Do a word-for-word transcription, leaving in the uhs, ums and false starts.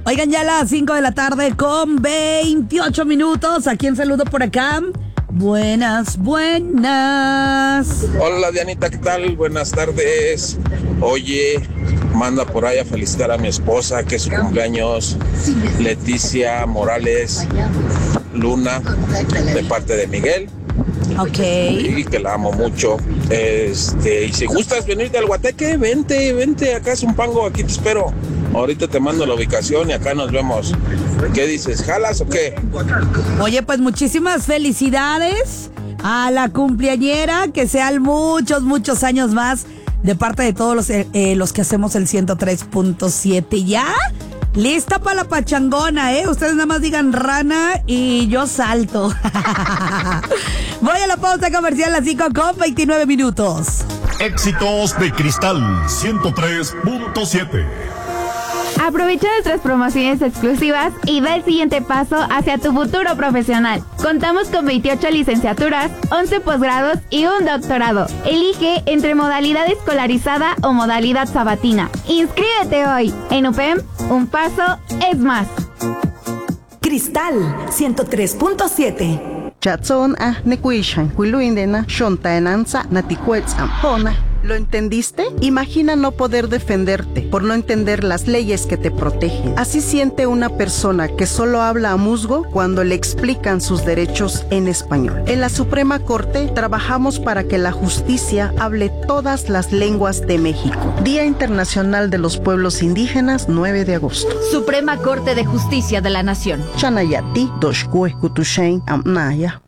Oigan, ya a las cinco de la tarde con veintiocho minutos. ¿A quién saludo por acá? Buenas, buenas. Hola Dianita, ¿qué tal? Buenas tardes. Oye, manda por ahí a felicitar a mi esposa, que es su cumpleaños, Leticia Morales Luna, de parte de Miguel. Ok. Y que la amo mucho. Este, y si gustas venir del Guateque, vente, vente, acá es un pango, aquí te espero. Ahorita te mando la ubicación y acá nos vemos. ¿Qué dices? ¿Jalas o qué? Oye, pues muchísimas felicidades a la cumpleañera, que sean muchos, muchos años más de parte de todos los, eh, los que hacemos el ciento tres punto siete. ¿Ya? Lista para la pachangona, ¿eh? Ustedes nada más digan rana y yo salto. Voy a la pausa comercial a las cinco con veintinueve minutos. Éxitos de Cristal ciento tres punto siete. Aprovecha nuestras promociones exclusivas y da el siguiente paso hacia tu futuro profesional. Contamos con veintiocho licenciaturas, once posgrados y un doctorado. Elige entre modalidad escolarizada o modalidad sabatina. ¡Inscríbete hoy! En U P E M, un paso es más. Cristal ciento tres punto siete. Chatson a nekuishan, huiluindena, shontaenanza, naticuetzam, hona. ¿Lo entendiste? Imagina no poder defenderte por no entender las leyes que te protegen. Así siente una persona que solo habla a musgo cuando le explican sus derechos en español. En la Suprema Corte trabajamos para que la justicia hable todas las lenguas de México. Día Internacional de los Pueblos Indígenas, nueve de agosto. Suprema Corte de Justicia de la Nación. Chanayati, doshkue kutushain amnaya.